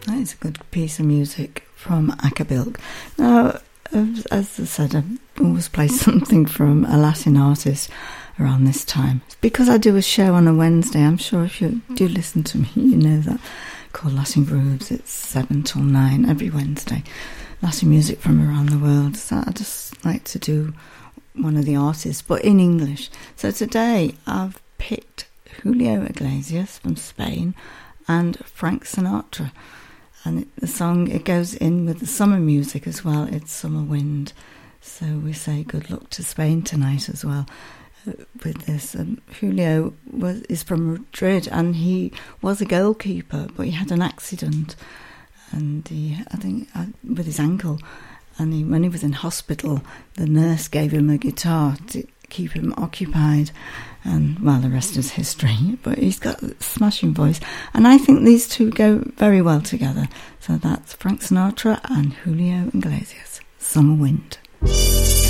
That is a good piece of music from Akabilk. Now, as I said, I always play something from a Latin artist around this time. It's because I do a show on a Wednesday. I'm sure if you do listen to me, you know that, called Latin Grooves. It's 7 till 9 every Wednesday. Latin music from around the world. So I just like to do one of the artists, but in English. So today I've picked Julio Iglesias from Spain and Frank Sinatra. And the song, it goes in with the summer music as well. It's Summer Wind. So we say good luck to Spain tonight as well with this. Julio is from Madrid, and he was a goalkeeper, but he had an accident, and with his ankle. And when he was in hospital, the nurse gave him a guitar to keep him occupied, and well, the rest is history. But he's got a smashing voice, and I think these two go very well together. So that's Frank Sinatra and Julio Iglesias, Summer Wind.